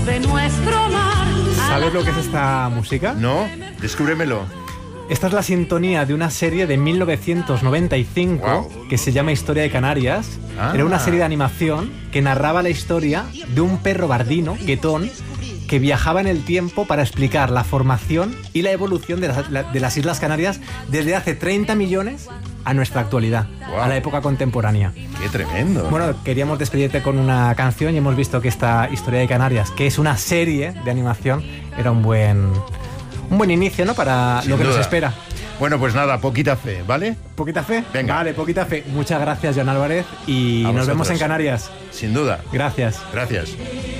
de nuestro mar. ¿Sabes lo que es esta música? No, descúbremelo. Esta es la sintonía de una serie de 1995 Wow. que se llama Historia de Canarias. Ah. Era una serie de animación que narraba la historia de un perro bardino, Guetón, que viajaba en el tiempo para explicar la formación y la evolución de las Islas Canarias desde hace 30 millones a nuestra actualidad, Wow. a la época contemporánea. Qué tremendo. Bueno, queríamos despedirte con una canción y hemos visto que esta Historia de Canarias, que es una serie de animación, era un buen inicio, ¿no? Para Sin lo que nos duda. espera. Bueno, pues nada, poquita fe, ¿vale? ¿Poquita fe? Venga. Vale, poquita fe. Muchas gracias, Joan Álvarez, y A nos vemos vosotros. en Canarias. Sin duda. Gracias. Gracias.